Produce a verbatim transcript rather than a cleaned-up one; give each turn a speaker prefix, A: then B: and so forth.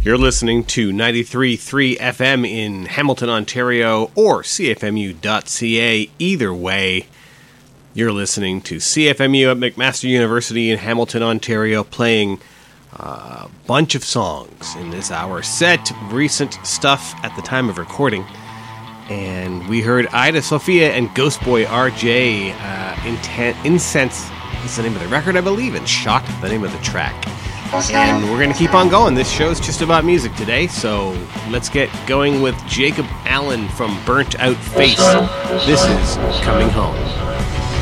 A: You're listening to ninety-three point three F M in Hamilton, Ontario, or C F M U dot C A. Either way, you're listening to C F M U at McMaster University in Hamilton, Ontario, playing a bunch of songs in this hour set, recent stuff at the time of recording. And we heard Ida Sophia and Ghost Boy R J, uh, Inten- Incense is the name of the record, I believe, and Shot, the name of the track. And we're going to keep on going. This show's just about music today, so let's get going with Jacob Allen from Burnt Out Face. This is Coming Home.